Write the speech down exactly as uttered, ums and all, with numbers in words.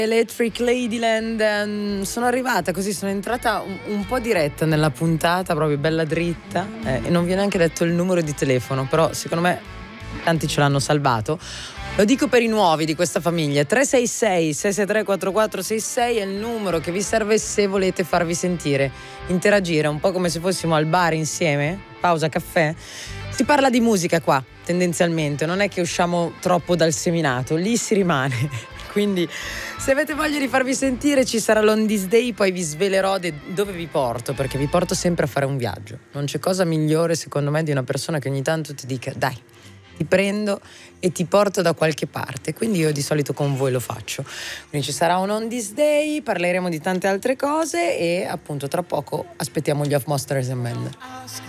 Electric Ladyland. ehm, sono arrivata così, sono entrata un, un po' diretta nella puntata, proprio bella dritta, eh, e non vi ho neanche detto il numero di telefono, però secondo me tanti ce l'hanno salvato. Lo dico per i nuovi di questa famiglia: tre sei sei sei sei tre quattro quattro sei sei è il numero che vi serve se volete farvi sentire, interagire, un po' come se fossimo al bar insieme, pausa caffè. Si parla di musica qua, tendenzialmente, non è che usciamo troppo dal seminato, lì si rimane. Quindi se avete voglia di farvi sentire ci sarà l'On This Day, poi vi svelerò de- dove vi porto, perché vi porto sempre a fare un viaggio. Non c'è cosa migliore secondo me di una persona che ogni tanto ti dica: dai, ti prendo e ti porto da qualche parte. Quindi io di solito con voi lo faccio. Quindi ci sarà un On This Day, parleremo di tante altre cose e appunto tra poco aspettiamo gli Off Monsters and Men.